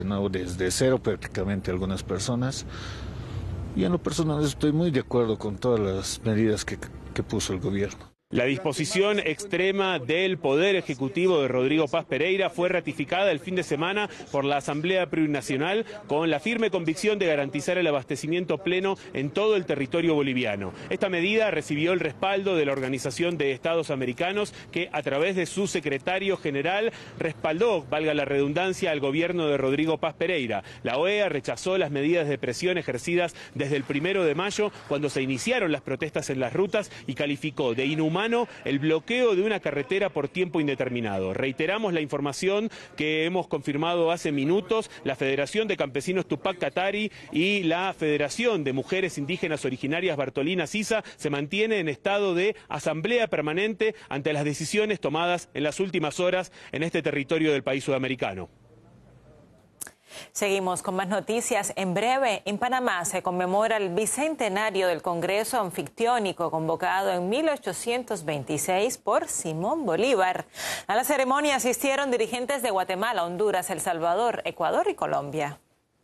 No, desde cero prácticamente algunas personas. Y en lo personal estoy muy de acuerdo con todas las medidas que puso el gobierno. La disposición extrema del Poder Ejecutivo de Rodrigo Paz Pereira fue ratificada el fin de semana por la Asamblea Plurinacional con la firme convicción de garantizar el abastecimiento pleno en todo el territorio boliviano. Esta medida recibió el respaldo de la Organización de Estados Americanos, que a través de su secretario general respaldó, valga la redundancia, al gobierno de Rodrigo Paz Pereira. La OEA rechazó las medidas de presión ejercidas desde el 1 de mayo, cuando se iniciaron las protestas en las rutas, y calificó de inhumano el bloqueo de una carretera por tiempo indeterminado. Reiteramos la información que hemos confirmado hace minutos. La Federación de Campesinos Tupac Katari y la Federación de Mujeres Indígenas Originarias Bartolina Sisa se mantienen en estado de asamblea permanente ante las decisiones tomadas en las últimas horas en este territorio del país sudamericano. Seguimos con más noticias. En breve, en Panamá se conmemora el bicentenario del Congreso Anfictiónico convocado en 1826 por Simón Bolívar. A la ceremonia asistieron dirigentes de Guatemala, Honduras, El Salvador, Ecuador y Colombia.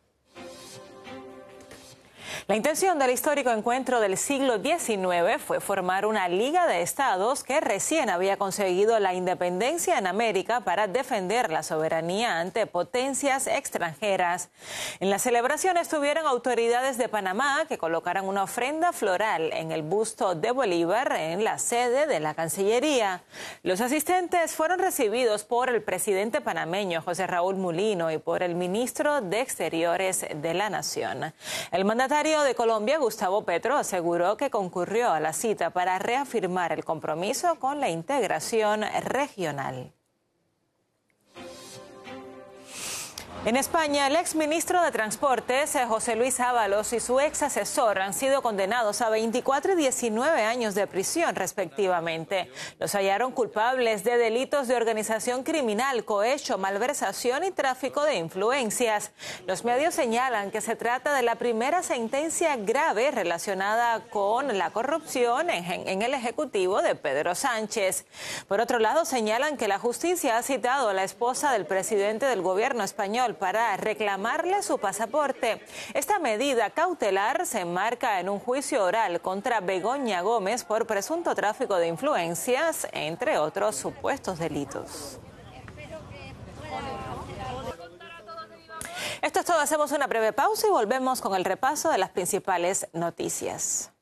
La intención del histórico encuentro del siglo XIX fue formar una Liga de Estados que recién había conseguido la independencia en América para defender la soberanía ante potencias extranjeras. En la celebración estuvieron autoridades de Panamá que colocaron una ofrenda floral en el busto de Bolívar en la sede de la Cancillería. Los asistentes fueron recibidos por el presidente panameño José Raúl Mulino y por el ministro de Exteriores de la Nación. El mandatario de Colombia, Gustavo Petro, aseguró que concurrió a la cita para reafirmar el compromiso con la integración regional. En España, el exministro de Transportes, José Luis Ábalos, y su ex asesor han sido condenados a 24 y 19 años de prisión, respectivamente. Los hallaron culpables de delitos de organización criminal, cohecho, malversación y tráfico de influencias. Los medios señalan que se trata de la primera sentencia grave relacionada con la corrupción en el Ejecutivo de Pedro Sánchez. Por otro lado, señalan que la justicia ha citado a la esposa del presidente del gobierno español para reclamarle su pasaporte. Esta medida cautelar se enmarca en un juicio oral contra Begoña Gómez por presunto tráfico de influencias, entre otros supuestos delitos. Esto es todo, hacemos una breve pausa y volvemos con el repaso de las principales noticias.